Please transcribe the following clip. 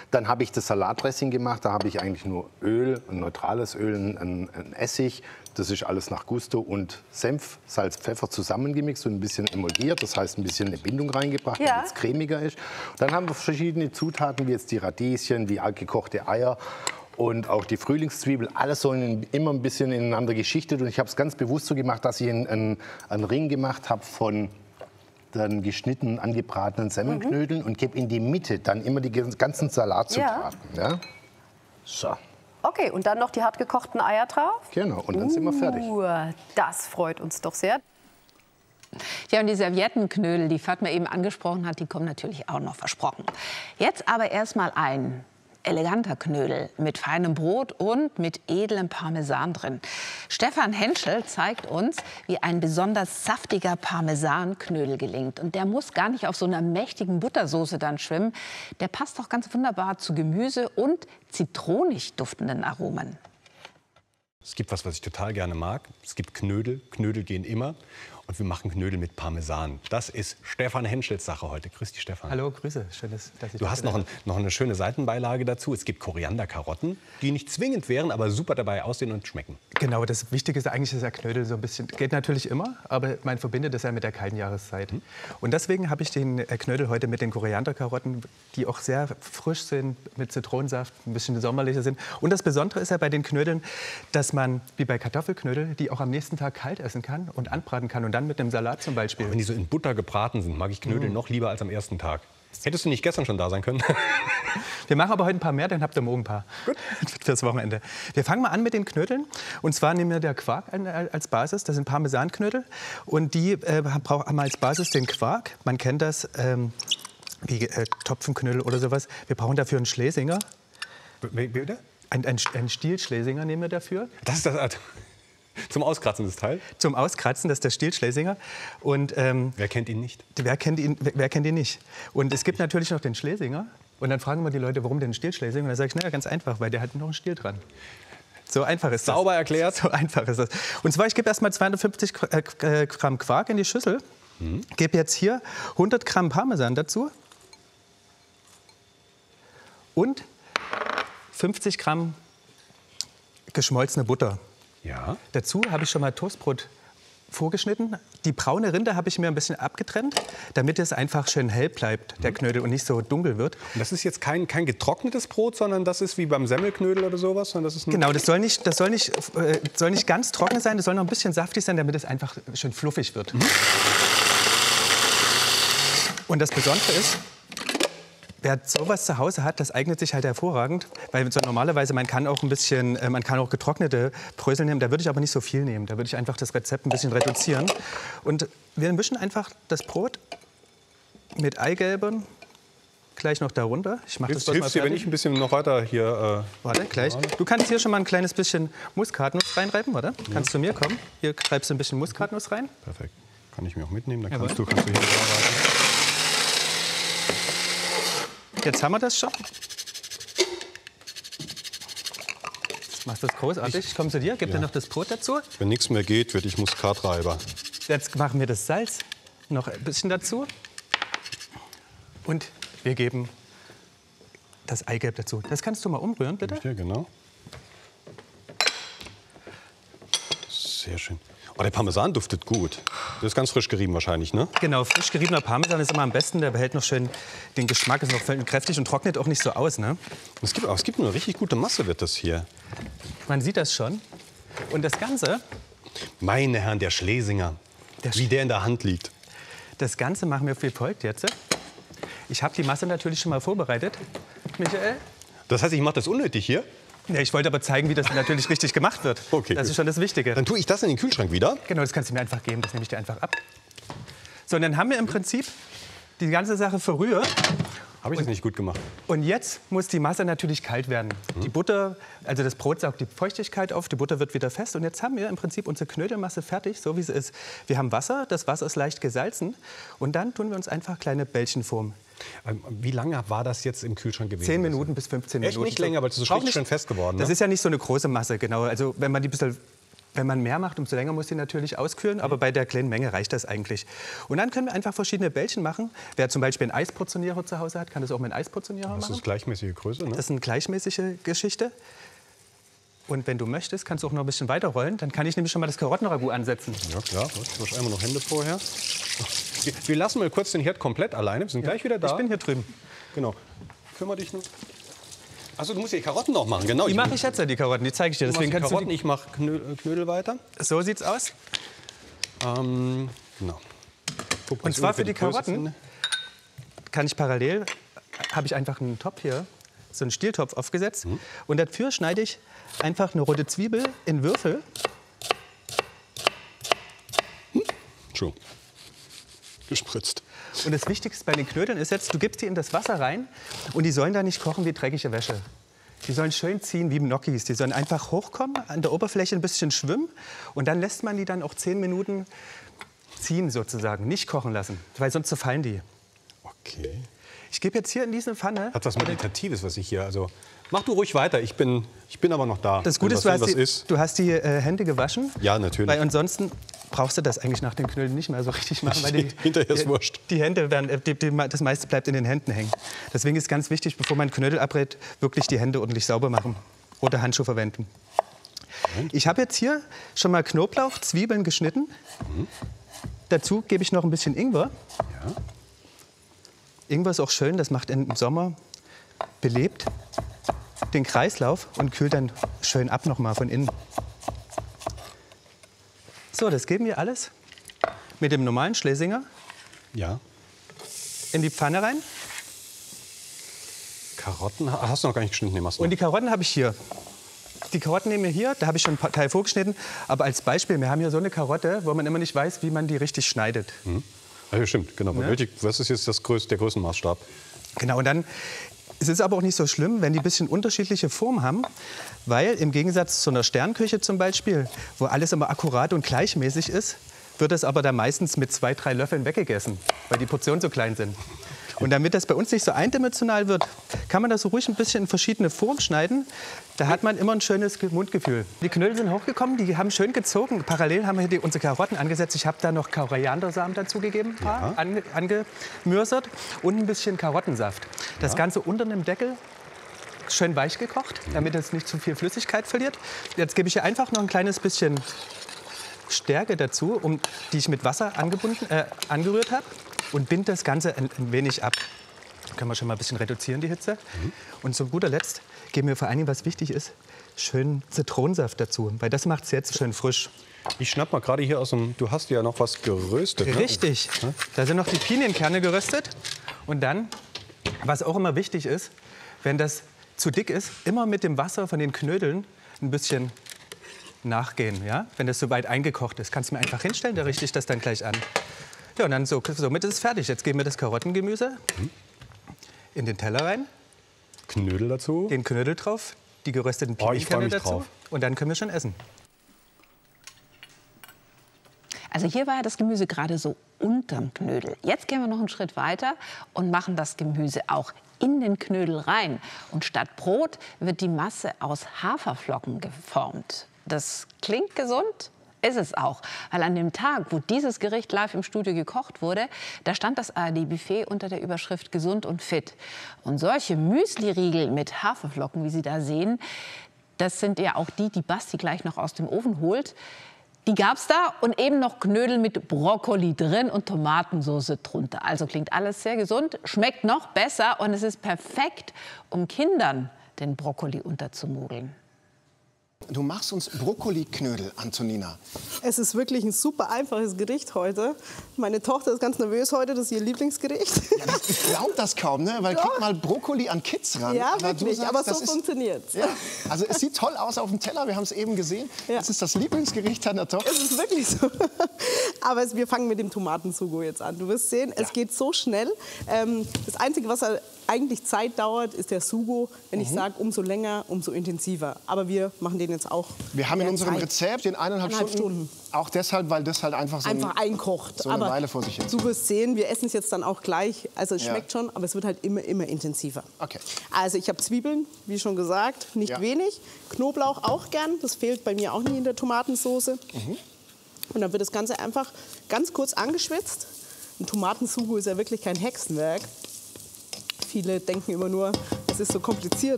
Dann habe ich das Salatdressing gemacht. Da habe ich eigentlich nur Öl, ein neutrales Öl, ein Essig. Das ist alles nach Gusto und Senf, Salz, Pfeffer zusammengemixt und ein bisschen emulgiert. Das heißt, ein bisschen eine Bindung reingebracht, damit es cremiger ist. Dann haben wir verschiedene Zutaten, wie jetzt die Radieschen, die gekochte Eier. Und auch die Frühlingszwiebel, alles so immer ein bisschen ineinander geschichtet. Und ich habe es ganz bewusst so gemacht, dass ich einen Ring gemacht habe von dann geschnittenen, angebratenen Semmelknödeln und gebe in die Mitte dann immer die ganzen Salatzutaten. Ja. So. Okay, und dann noch die hart gekochten Eier drauf? Genau, und dann sind wir fertig. Das freut uns doch sehr. Ja, und die Serviettenknödel, die Fatma eben angesprochen hat, die kommen natürlich auch noch versprochen. Jetzt aber erstmal ein eleganter Knödel mit feinem Brot und mit edlem Parmesan drin. Stefan Henschel zeigt uns, wie ein besonders saftiger Parmesanknödel gelingt. Und der muss gar nicht auf so einer mächtigen Buttersoße dann schwimmen. Der passt doch ganz wunderbar zu Gemüse und zitronig duftenden Aromen. Es gibt was ich total gerne mag. Es gibt Knödel. Knödel gehen immer. Und wir machen Knödel mit Parmesan. Das ist Stefan Henschels Sache heute. Grüß dich, Stefan. Hallo, Grüße. Schön, dass ich Du hast noch eine schöne Seitenbeilage dazu. Es gibt Korianderkarotten, die nicht zwingend wären, aber super dabei aussehen und schmecken. Genau, das Wichtige ist eigentlich, dass der Knödel so ein bisschen, geht natürlich immer, aber man verbindet das ja mit der kalten Jahreszeit. Und deswegen habe ich den Knödel heute mit den Korianderkarotten, die auch sehr frisch sind, mit Zitronensaft, ein bisschen sommerlicher sind. Und das Besondere ist ja bei den Knödeln, dass man, wie bei Kartoffelknödel, die auch am nächsten Tag kalt essen kann und anbraten kann und dann mit einem Salat zum Beispiel. Aber wenn die so in Butter gebraten sind, mag ich Knödel noch lieber als am ersten Tag. Hättest du nicht gestern schon da sein können? Wir machen aber heute ein paar mehr, dann habt ihr morgen ein paar. Gut. Fürs Wochenende. Wir fangen mal an mit den Knödeln. Und zwar nehmen wir der Quark als Basis. Das sind Parmesanknödel. Und die haben als Basis den Quark. Man kennt das wie Topfenknödel oder sowas. Wir brauchen dafür einen Schlesinger. Bitte? Ein Stiel Schlesinger nehmen wir dafür. Das ist das... Zum Auskratzen des Teil? Zum Auskratzen, das ist der Stiel Schlesinger. Und, wer kennt ihn nicht? Wer kennt ihn nicht? Und es gibt natürlich noch den Schlesinger. Und dann fragen wir die Leute, warum denn Stiel Schlesinger? Und dann sage ich, naja, ganz einfach, weil der hat noch einen Stiel dran. So einfach ist das. Sauber erklärt. So einfach ist das. Und zwar, ich gebe erst mal 250 Gramm Quark in die Schüssel. Gebe jetzt hier 100 Gramm Parmesan dazu. Und 50 Gramm geschmolzene Butter. Ja. Dazu habe ich schon mal Toastbrot vorgeschnitten. Die braune Rinde habe ich mir ein bisschen abgetrennt, damit es einfach schön hell bleibt, der Knödel, und nicht so dunkel wird. Und das ist jetzt kein getrocknetes Brot, sondern das ist wie beim Semmelknödel oder sowas? Das ist genau, das soll nicht ganz trocken sein, das soll noch ein bisschen saftig sein, damit es einfach schön fluffig wird. Und das Besondere ist, wer sowas zu Hause hat, das eignet sich halt hervorragend, weil so normalerweise man kann auch getrocknete Brösel nehmen, da würde ich aber nicht so viel nehmen, da würde ich einfach das Rezept ein bisschen reduzieren. Und wir mischen einfach das Brot mit Eigelben gleich noch darunter. Ich mache das mal hilfst dir, wenn ich ein bisschen noch weiter hier... Warte, gleich. Du kannst hier schon mal ein kleines bisschen Muskatnuss reinreiben, warte? Ja. Kannst zu mir kommen? Hier reibst du ein bisschen Muskatnuss rein. Perfekt. Kann ich mir auch mitnehmen, dann kannst du hier arbeiten. Jetzt haben wir das schon. Jetzt machst du das großartig. Ich komme zu dir, gib dir noch das Brot dazu. Wenn nichts mehr geht, werde ich Muskatreiber. Jetzt machen wir das Salz noch ein bisschen dazu. Und wir geben das Eigelb dazu. Das kannst du mal umrühren, bitte. Ja, genau. Sehr schön. Oh, der Parmesan duftet gut. Der ist ganz frisch gerieben wahrscheinlich, ne? Genau, frisch geriebener Parmesan ist immer am besten. Der behält noch schön den Geschmack, ist noch kräftig und trocknet auch nicht so aus, ne? Es gibt eine richtig gute Masse, wird das hier. Man sieht das schon. Und das Ganze... Meine Herren, der Schlesinger, wie der in der Hand liegt. Das Ganze machen wir wie folgt jetzt. Ich habe die Masse natürlich schon mal vorbereitet, Michael. Das heißt, ich mache das unnötig hier? Ja, ich wollte aber zeigen, wie das natürlich richtig gemacht wird. Okay, das ist schon das Wichtige. Dann tue ich das in den Kühlschrank wieder. Genau, das kannst du mir einfach geben. Das nehme ich dir einfach ab. So, und dann haben wir im Prinzip die ganze Sache verrührt. Habe ich das nicht gut gemacht? Und jetzt muss die Masse natürlich kalt werden. Die Butter, also das Brot saugt die Feuchtigkeit auf, die Butter wird wieder fest. Und jetzt haben wir im Prinzip unsere Knödelmasse fertig, so wie sie ist. Wir haben Wasser, das Wasser ist leicht gesalzen. Und dann tun wir uns einfach kleine Bällchen formen. Wie lange war das jetzt im Kühlschrank gewesen? 10 Minuten bis 15 Minuten. Echt nicht länger, weil es ist so richtig schön fest geworden. Das ist ja nicht so eine große Masse, genau. Also wenn man die ein bisschen Wenn man mehr macht, umso länger muss sie natürlich auskühlen, aber bei der kleinen Menge reicht das eigentlich. Und dann können wir einfach verschiedene Bällchen machen. Wer zum Beispiel einen Eisportionierer zu Hause hat, kann das auch mit einem Eisportionierer machen. Das ist gleichmäßige Größe, ne? Das ist eine gleichmäßige Geschichte. Und wenn du möchtest, kannst du auch noch ein bisschen weiter rollen. Dann kann ich nämlich schon mal das Karottenragout ansetzen. Ja, klar. Ich wasche einmal noch Hände vorher. Wir lassen mal kurz den Herd komplett alleine. Wir sind gleich wieder da. Ich bin hier drüben. Genau. Kümmere dich nur. Also du musst die Karotten noch machen, genau. Die mache ich jetzt, die Karotten, die zeige ich dir. Deswegen Deswegen kannst Karotten, ich mache Knödel weiter. So sieht's aus. Genau. Guck, Und zwar für die Karotten kann ich parallel, habe ich einfach einen Topf hier, so einen Stieltopf aufgesetzt. Und dafür schneide ich einfach eine rote Zwiebel in Würfel. Schon. Gespritzt. Und das Wichtigste bei den Knödeln ist jetzt, du gibst die in das Wasser rein und die sollen da nicht kochen wie dreckige Wäsche. Die sollen schön ziehen wie Gnocchis. Die sollen einfach hochkommen, an der Oberfläche ein bisschen schwimmen und dann lässt man die dann auch 10 Minuten ziehen sozusagen, nicht kochen lassen, weil sonst zerfallen die. Okay. Ich gebe jetzt hier in diese Pfanne... Hat was Meditatives, was ich hier, also... Mach du ruhig weiter, ich bin aber noch da. Das Gute ist, du hast die Hände gewaschen. Ja, natürlich. Weil ansonsten brauchst du das eigentlich nach den Knödeln nicht mehr so richtig machen. Weil hinterher ist wurscht. Die Hände werden, das meiste bleibt in den Händen hängen. Deswegen ist ganz wichtig, bevor man Knödel abrät, wirklich die Hände ordentlich sauber machen. Oder Handschuhe verwenden. Ich habe jetzt hier schon mal Knoblauch, Zwiebeln geschnitten. Dazu gebe ich noch ein bisschen Ingwer. Ja. Ingwer ist auch schön, das macht im Sommer belebt den Kreislauf und kühlt dann schön ab noch mal von innen. So, das geben wir alles mit dem normalen Schlesinger in die Pfanne rein. Karotten hast du noch gar nicht geschnitten, Und die Karotten habe ich hier. Die Karotten nehmen wir hier, da habe ich schon ein Teil vorgeschnitten. Aber als Beispiel, wir haben hier so eine Karotte, wo man immer nicht weiß, wie man die richtig schneidet. Ja, stimmt, genau. Ja? Was ist jetzt der Größenmaßstab? Genau, und dann es ist aber auch nicht so schlimm, wenn die ein bisschen unterschiedliche Formen haben, weil im Gegensatz zu einer Sternküche zum Beispiel, wo alles immer akkurat und gleichmäßig ist, wird es aber dann meistens mit 2, 3 Löffeln weggegessen, weil die Portionen so klein sind. Und damit das bei uns nicht so eindimensional wird, kann man das so ruhig ein bisschen in verschiedene Formen schneiden. Da hat man immer ein schönes Mundgefühl. Die Knödel sind hochgekommen, die haben schön gezogen. Parallel haben wir hier unsere Karotten angesetzt. Ich habe da noch Koriandersamen dazugegeben, ein paar, angemürsert und ein bisschen Karottensaft. Das Ganze unter einem Deckel schön weich gekocht, damit es nicht zu viel Flüssigkeit verliert. Jetzt gebe ich hier einfach noch ein kleines bisschen Stärke dazu, die ich mit Wasser angerührt habe. Und binde das Ganze ein wenig ab. Können wir schon mal ein bisschen reduzieren, die Hitze. Und zu guter Letzt geben wir vor allen Dingen, was wichtig ist, schön Zitronensaft dazu. Weil das macht es jetzt schön frisch. Ich schnapp mal gerade hier aus dem... Du hast ja noch was geröstet. Richtig. Ne? Da sind noch die Pinienkerne geröstet. Und dann, was auch immer wichtig ist, wenn das zu dick ist, immer mit dem Wasser von den Knödeln ein bisschen nachgehen. Ja? Wenn das so weit eingekocht ist, kannst du mir einfach hinstellen, da richte ich das dann gleich an. Ja, und dann somit ist es fertig. Jetzt geben wir das Karottengemüse in den Teller rein. Knödel dazu. Den Knödel drauf, die gerösteten Pinienkerne dazu. Drauf. Und dann können wir schon essen. Also hier war ja das Gemüse gerade so unterm Knödel. Jetzt gehen wir noch einen Schritt weiter und machen das Gemüse auch in den Knödel rein. Und statt Brot wird die Masse aus Haferflocken geformt. Das klingt gesund. Ist es auch, weil an dem Tag, wo dieses Gericht live im Studio gekocht wurde, da stand das ARD-Buffet unter der Überschrift Gesund und fit. Und solche Müsli-Riegel mit Haferflocken, wie Sie da sehen, das sind ja auch die Basti gleich noch aus dem Ofen holt. Die gab's da und eben noch Knödel mit Brokkoli drin und Tomatensauce drunter. Also klingt alles sehr gesund, schmeckt noch besser und es ist perfekt, um Kindern den Brokkoli unterzumogeln. Du machst uns Brokkoli-Knödel, Antonina. Es ist wirklich ein super einfaches Gericht heute. Meine Tochter ist ganz nervös heute, das ist ihr Lieblingsgericht. Ja, ich glaube das kaum, ne? Weil krieg mal Brokkoli an Kids ran. Ja, wirklich, aber so funktioniert es. Ja. Also es sieht toll aus auf dem Teller, wir haben es eben gesehen. Ja. Das ist das Lieblingsgericht deiner Tochter. Es ist wirklich so. Aber wir fangen mit dem Tomatensugo jetzt an. Du wirst sehen, es geht so schnell. Das Einzige, was eigentlich Zeit dauert, ist der Sugo, wenn ich sage, umso länger, umso intensiver. Aber wir machen den jetzt auch. Wir haben in unserem Zeit. Rezept den 1,5 Stunden. Auch deshalb, weil das halt einfach so, einkocht. so eine aber Weile vor sich hin. du wirst sehen, wir essen es jetzt dann auch gleich. Also es schmeckt schon, aber es wird halt immer intensiver. Okay. Also ich habe Zwiebeln, wie schon gesagt, nicht wenig. Knoblauch auch gern, das fehlt bei mir auch nie in der Tomatensauce. Und dann wird das Ganze einfach ganz kurz angeschwitzt. Ein Tomatensugo ist ja wirklich kein Hexenwerk. Viele denken immer nur, es ist so kompliziert.